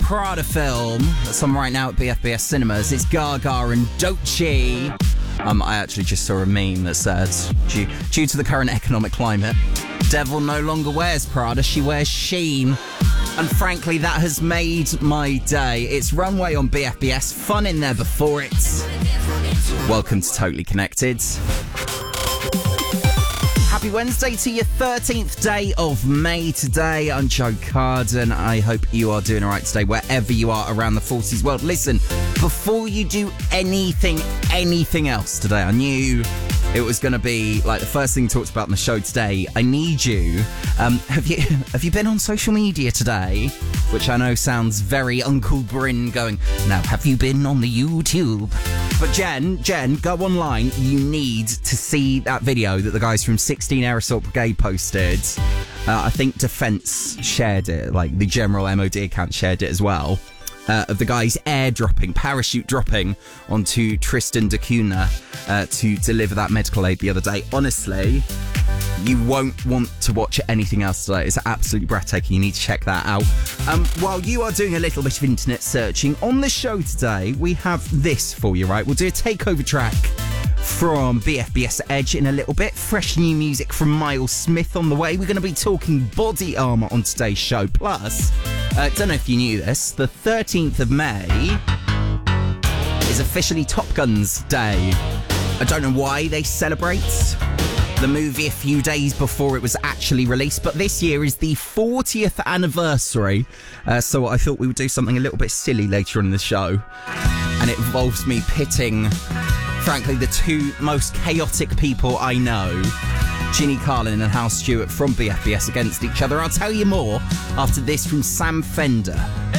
Prada film that's on right now at BFBS Cinemas. It's Gaga and Doechii. I actually just saw a meme that said, due to the current economic climate, Devil no longer wears Prada, she wears Shein. And frankly, that has made my day. It's Runway on BFBS, fun in there before it. Welcome to Totally Connected. Happy Wednesday to your 13th day of May today. I'm Joe Carden. I hope you are doing all right today, wherever you are around the 40s world. Listen, before you do anything else today, I knew it was going to be like the first thing talked about in the show today. I need you. Have you been on social media today? Which I know sounds very Uncle Bryn going, no, have you been on the YouTube? But Jen, go online. You need to see that video that the guys from 16 Air Assault Brigade posted. I think Defence shared it, like the general MOD account shared it as well. Of the guys parachute dropping onto Tristan da Cunha to deliver that medical aid the other day. Honestly, you won't want to watch anything else today. It's absolutely breathtaking. You need to check that out. While you are doing a little bit of internet searching, on the show today, we have this for you, right? We'll do a takeover track from BFBS Edge in a little bit. Fresh new music from Miles Smith on the way. We're going to be talking body armour on today's show. Plus, don't know if you knew this, the 13th of May is officially Top Gun's Day. I don't know why they celebrate the movie a few days before it was actually released, but this year is the 40th anniversary, so I thought we would do something a little bit silly later on in the show, and it involves me pitting, frankly, the two most chaotic people I know, Ginny Carlin and Hal Stewart from BFBS, against each other. I'll tell you more after this from Sam Fender.